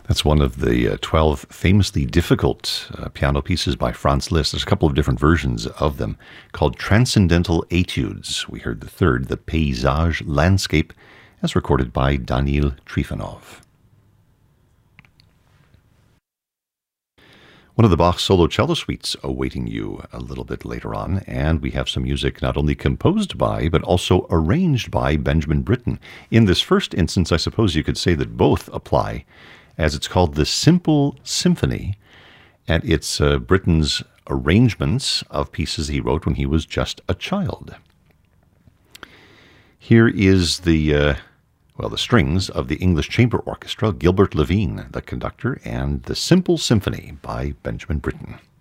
That's one of the 12 famously difficult piano pieces by Franz Liszt. There's a couple of different versions of them called Transcendental Etudes. We heard the third, the Paysage Landscape, as recorded by Daniil Trifonov. One of the Bach solo cello suites awaiting you a little bit later on, and we have some music not only composed by, but also arranged by Benjamin Britten. In this first instance, I suppose you could say that both apply, as it's called the Simple Symphony, and it's Britten's arrangements of pieces he wrote when he was just a child. Here is the strings of the English Chamber Orchestra, Gilbert Levine, the conductor, and the Simple Symphony by Benjamin Britten.